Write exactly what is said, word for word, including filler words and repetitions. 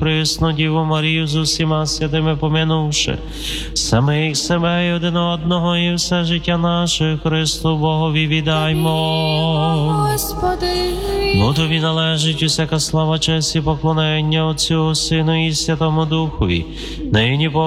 присну Діву Марію з усіма святими помянувши, самих себе і один одного, і все життя наше Христу Богові віддаймо. Господи, Бо тобі належить усяка слава, честь і поклонення Отцю, Сину і Святому Духові, нині